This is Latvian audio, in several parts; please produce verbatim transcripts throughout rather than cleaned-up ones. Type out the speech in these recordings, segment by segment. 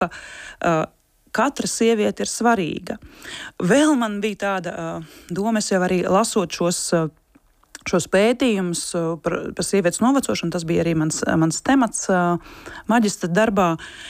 uh, katra sieviete ir svarīga. Vēl man bija tāda uh, doma, es jau arī lasot šos, uh, šos pētījumus uh, par, par sievietes novecošanu, tas bija arī mans, mans temats uh, maģistra darbā,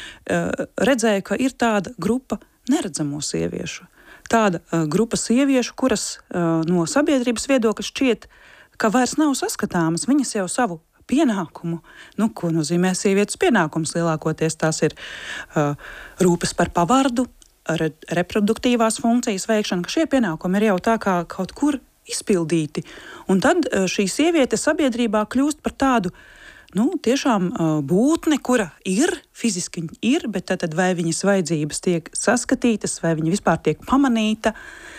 uh, redzēju, ka ir tāda grupa neredzamo sieviešu. Tāda uh, grupa sieviešu, kuras uh, no sabiedrības viedokļa šķiet, ka vairs nav saskatāmas, viņas jau savu pienākumu, nu, ko nozīmē sievietes pienākums, lielākoties tās ir uh, rūpes par pavardu, re, reproduktīvās funkcijas veikšana, ka šie pienākumi ir jau tā kā kaut kur izpildīti. Un tad uh, šī sieviete sabiedrībā kļūst par tādu, nu, tiešām uh, būtni, kura ir, fiziski ir, bet tad, tad vai viņas vajadzības tiek saskatītas, vai viņa vispār tiek pamanīta.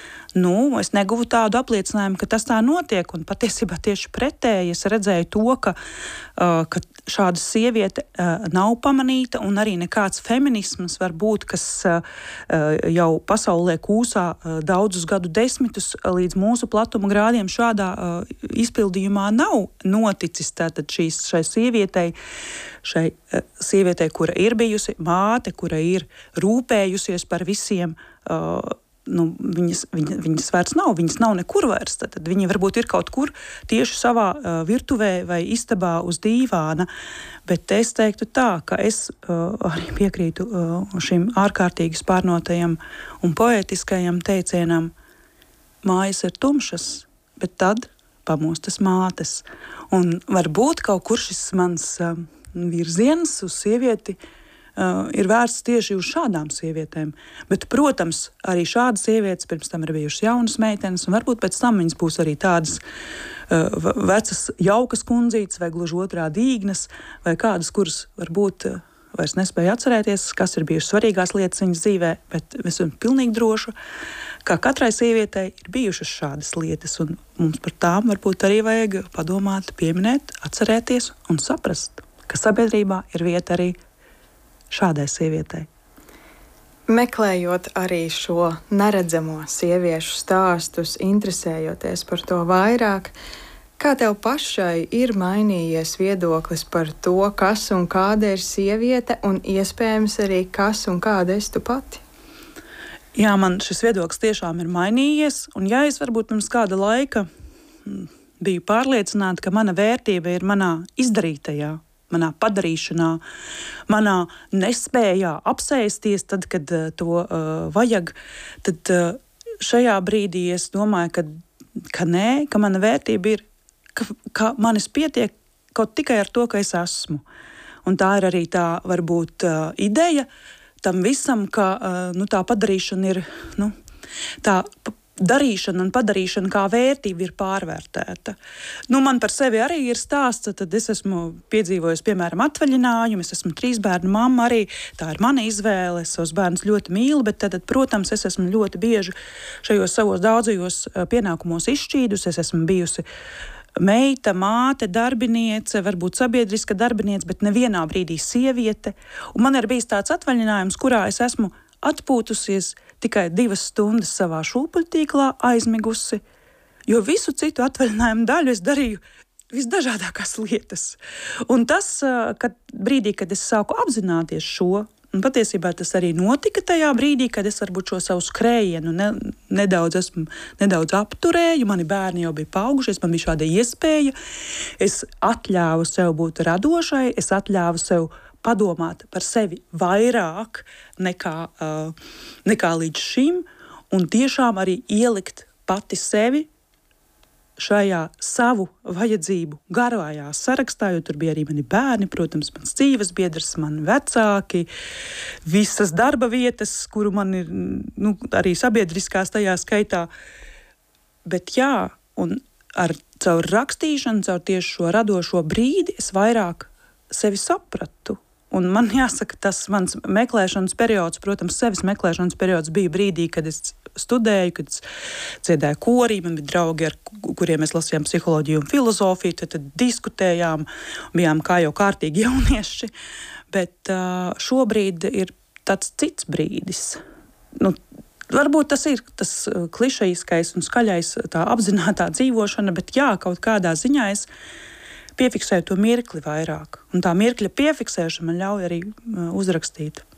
Nu, es neguvu tādu apliecinājumu, ka tas tā notiek, un patiesībā tieši pretēji es redzēju to, ka, uh, ka šāda sieviete uh, nav pamanīta, un arī nekāds feminisms var būt, kas uh, jau pasaulē kūsā uh, daudzus gadu desmitus līdz mūsu platuma grādiem šādā uh, izpildījumā nav noticis. Tātad šīs, šai sievietei, šai uh, sievietei, kura ir bijusi māte, kura ir rūpējusies par visiem, uh, Nu, viņas, viņas, viņas vairs nav, viņas nav nekur vairs. Tad viņi varbūt ir kaut kur tieši savā uh, virtuvē vai istabā uz dīvāna. Bet es teiktu tā, ka es uh, arī piekrītu uh, šim ārkārtīgi spārnotajam un poētiskajam teicienam: mājas ir tumšas, bet tad pamostas mātes. Un varbūt kaut kur šis mans uh, virziens uz sievieti Uh, ir vērsts tieši uz šādām sievietēm. Bet, protams, arī šādas sievietes pirms tam ir bijušas jaunas meitenes, un varbūt pēc tam viņas būs arī tādas uh, vecas, jaukas kundzītes, vai gluži otrādi dīgnas, vai kādas, kuras varbūt uh, vairs nespēja atcerēties, kas ir bijušas svarīgās lietas viņas dzīvē, bet es esmu pilnīgi droša, ka katrai sievietei ir bijušas šādas lietas, un mums par tām varbūt arī vajag padomāt, pieminēt, atcerēties un saprast, ka sabiedrībā ir vieta arī šādai sievietei. Meklējot arī šo neredzamo sieviešu stāstus, interesējoties par to vairāk, kā tev pašai ir mainījies viedoklis par to, kas un kāda ir sieviete, un iespējams arī kas un kāda esi tu pati? Jā, man šis viedoklis tiešām ir mainījies, un ja es varbūt pirms kāda laika biju pārliecināta, ka mana vērtība ir manā izdarītajā, manā padarīšanā, manā nespējā apsēsties tad, kad uh, to uh, vajag, tad uh, šajā brīdī es domāju, ka, ka nē, ka mana vērtība ir, ka, ka manis pietiek kaut tikai ar to, ka es esmu. Un tā ir arī tā, varbūt, uh, ideja tam visam, ka uh, nu, tā padarīšana ir, nu, tā darīšana un padarīšana kā vērtība ir pārvērtēta. Nu, man par sevi arī ir stāsts, tad es esmu piedzīvojusi, piemēram, atvaļinājumu, es esmu trīs bērnu mamma arī, tā ir mana izvēle, es savus bērnus ļoti mīlu, bet tad, protams, es esmu ļoti bieži šajos savos daudzajos pienākumos izšķīdus, es esmu bijusi meita, māte, darbiniece, varbūt sabiedriska darbiniece, bet nevienā brīdī sieviete, un man ir bijis tāds atvaļinājums, kurā es esmu atpūtusies tikai divas stundas savā šūpuļtīklā aizmigusi, jo visu citu atvaļinājumu daļu es darīju visdažādākās lietas. Un tas, kad brīdī, kad es sāku apzināties šo, un patiesībā tas arī notika tajā brīdī, kad es varbūt šo savu skrējienu ne, nedaudz, esmu, nedaudz apturēju, mani bērni jau bija paaugušies, man bija šāda iespēja, es atļāvu sev būt radošai, es atļāvu sev padomāt par sevi vairāk nekā, uh, nekā līdz šim, un tiešām arī ielikt pati sevi šajā savu vajadzību garajā sarakstā, jo tur bija arī mani bērni, protams, mans dzīves biedrs, mani vecāki, visas darba vietas, kuru man ir, nu, arī sabiedriskās tajā skaitā. Bet jā, un ar caur rakstīšanu, caur tieši šo radošo brīdi es vairāk sevi sapratu. Un man jāsaka, tas mans meklēšanas periods, protams, sevis meklēšanas periods bija brīdī, kad es studēju, kad es dziedāju korī, man bija draugi, ar kuriem mēs lasījām psiholoģiju un filozofiju, tad, tad diskutējām, bijām kā jau kārtīgi jaunieši. Bet uh, šobrīd ir tāds cits brīdis. Nu, varbūt tas ir tas klišejiskais un skaļais, tā apzinātā dzīvošana, bet jā, kaut kādā ziņā es piefiksēju to mirkli vairāk. Un tā mirkļa piefiksēšana man ļauj arī uh, uzrakstīt.